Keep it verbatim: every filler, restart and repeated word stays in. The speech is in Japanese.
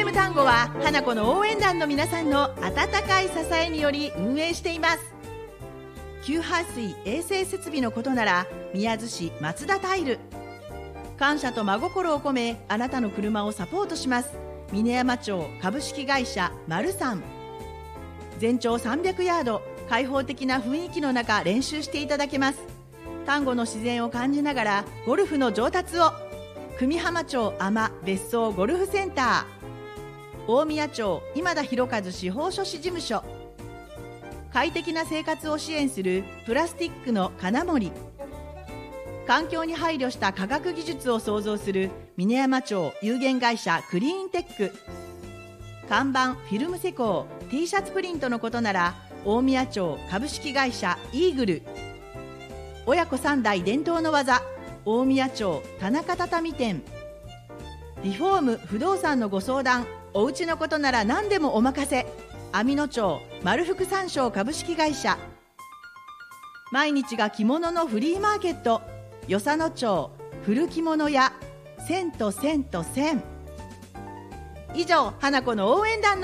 ム単語は花子の応援団の皆さんの温かい支えにより運営しています。給排水衛生設備のことなら宮津市松田タイル。感謝と真心を込めあなたの車をサポートします。峰山町株式会社マルサン。全長さんびゃくヤード、開放的な雰囲気の中練習していただけます。丹後の自然を感じながらゴルフの上達を。久美浜町海士別荘ゴルフセンター。大宮町今田博和司法書士事務所。快適な生活を支援するプラスティックの金森。環境に配慮した科学技術を創造する峰山町有限会社クリーンテック。看板フィルム施工 T シャツプリントのことなら大宮町株式会社イーグル。親子三代伝統の技大宮町田中畳店。リフォーム不動産のご相談、お家のことなら何でもお任せ。網野町丸福山椒株式会社。毎日が着物のフリーマーケット与謝野町古着物屋千と千と千。以上、花子の応援団の